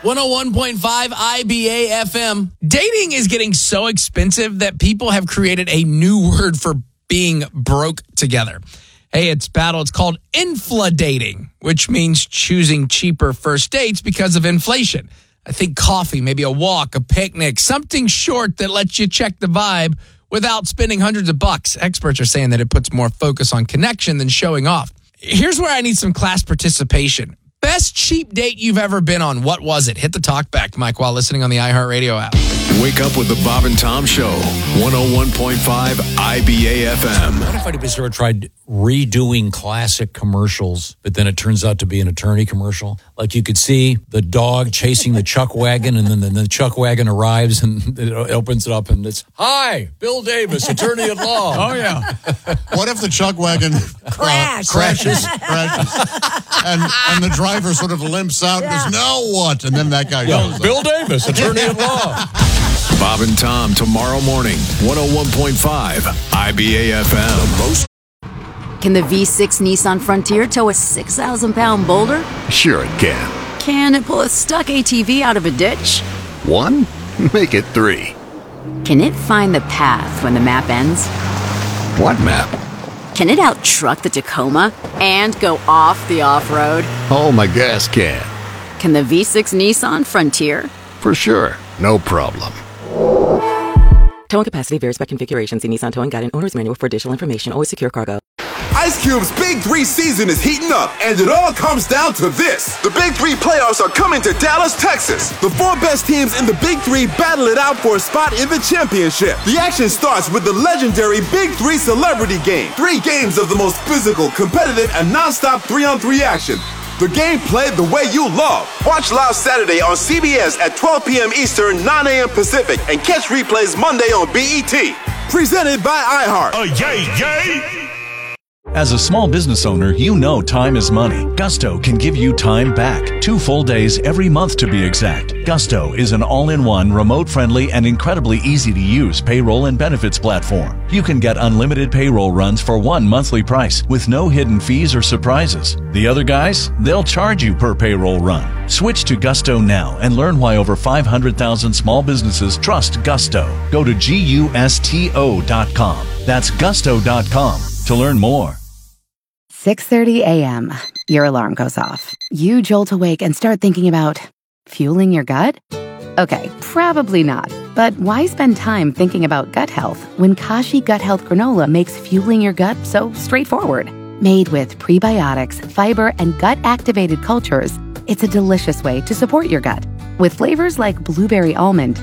101.5 IBA FM. Dating is getting so expensive that people have created a new word for being broke together. Hey, it's battle. It's called infladating, which means choosing cheaper first dates because of inflation. I think coffee, maybe a walk, a picnic, something short that lets you check the vibe without spending hundreds of bucks. Experts are saying that it puts more focus on connection than showing off. Here's where I need some class participation. Best cheap date you've ever been on. What was it? Hit the talk back, Mike, while listening on the iHeartRadio app. Wake up with the Bob and Tom Show. 101.5 IBA FM. What if anybody sort of tried redoing classic commercials, but then it turns out to be an attorney commercial? Like you could see the dog chasing the chuck wagon, and then the chuck wagon arrives and it opens it up and it's, "Hi, Bill Davis, attorney at law." Oh, yeah. What if the chuck wagon crashes and the driver sort of limps out and goes, "Now what?" And then that guy goes, Bill Davis, attorney at law. Bob and Tom tomorrow morning. 101.5 IBA FM. Can the V6 Nissan Frontier tow a 6,000-pound boulder? Sure it can. Can it pull a stuck ATV out of a ditch? 1? Make it 3. Can it find the path when the map ends? What map? Can it out-truck the Tacoma and go off the off-road? Oh, my gas can. Can the V6 Nissan Frontier? For sure. No problem. Towing capacity varies by configuration. See Nissan Towing Guide and Owner's Manual for additional information. Always secure cargo. Ice Cube's Big 3 season is heating up, and it all comes down to this. The Big 3 playoffs are coming to Dallas, Texas. The 4 best teams in the Big 3 battle it out for a spot in the championship. The action starts with the legendary Big 3 Celebrity Game. 3 games of the most physical, competitive, and non-stop 3-on-3 action. The game played the way you love. Watch live Saturday on CBS at 12 p.m. Eastern, 9 a.m. Pacific, and catch replays Monday on BET. Presented by iHeart. Yay! As a small business owner, you know time is money. Gusto can give you time back. 2 full days every month to be exact. Gusto is an all-in-one, remote-friendly, and incredibly easy-to-use payroll and benefits platform. You can get unlimited payroll runs for one monthly price with no hidden fees or surprises. The other guys, they'll charge you per payroll run. Switch to Gusto now and learn why over 500,000 small businesses trust Gusto. Go to GUSTO.com. That's Gusto.com to learn more. 6:30 a.m. Your alarm goes off. You jolt awake and start thinking about fueling your gut? Okay, probably not. But why spend time thinking about gut health when Kashi Gut Health Granola makes fueling your gut so straightforward? Made with prebiotics, fiber, and gut-activated cultures, it's a delicious way to support your gut. With flavors like blueberry almond,